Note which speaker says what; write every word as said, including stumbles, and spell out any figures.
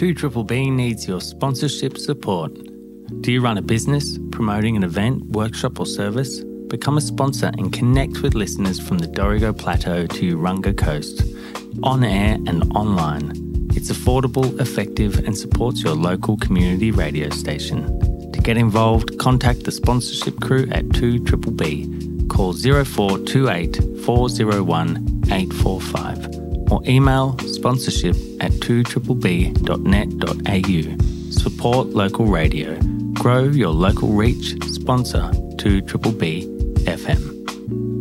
Speaker 1: two B B needs your sponsorship support. Do you run a business, promoting an event, workshop or service? Become a sponsor and connect with listeners from the Dorrigo Plateau to Urunga Coast, on air and online. It's affordable, effective and supports your local community radio station. To get involved, contact the sponsorship crew at two B B B. Call zero four two eight four zero one eight four five or email sponsorship at two b b dot net dot a u. Support local radio. Grow your local reach. Sponsor two B B B F M.